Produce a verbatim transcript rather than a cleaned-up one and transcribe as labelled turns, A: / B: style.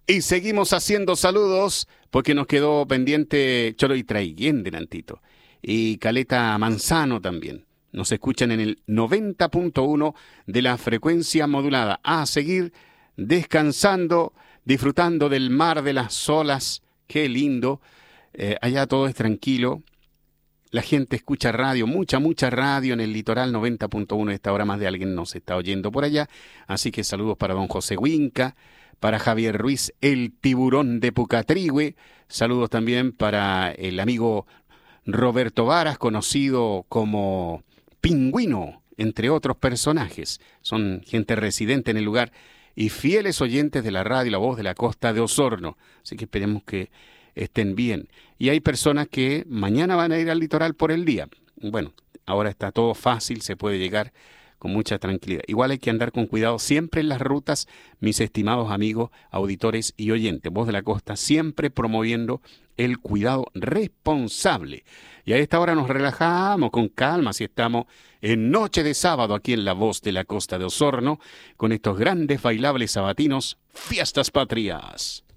A: Y seguimos haciendo saludos porque nos quedó pendiente Cholo y Traiguén de Nantito. Y Caleta Manzano también. Nos escuchan en el noventa punto uno de la frecuencia modulada. A seguir descansando, disfrutando del mar, de las olas. Qué lindo. Eh, allá todo es tranquilo. La gente escucha radio, mucha, mucha radio en el litoral noventa punto uno. Esta hora más de alguien nos está oyendo por allá. Así que saludos para don José Huinca, para Javier Ruiz, el tiburón de Pucatrihue. Saludos también para el amigo Roberto Varas, conocido como Pingüino, entre otros personajes. Son gente residente en el lugar y fieles oyentes de la radio La Voz de la Costa de Osorno. Así que esperemos que estén bien. Y hay personas que mañana van a ir al litoral por el día. Bueno, ahora está todo fácil, se puede llegar con mucha tranquilidad. Igual hay que andar con cuidado siempre en las rutas, mis estimados amigos, auditores y oyentes. Voz de la Costa siempre promoviendo el cuidado responsable. Y a esta hora nos relajamos con calma si estamos en noche de sábado aquí en La Voz de la Costa de Osorno con estos grandes bailables sabatinos, Fiestas Patrias.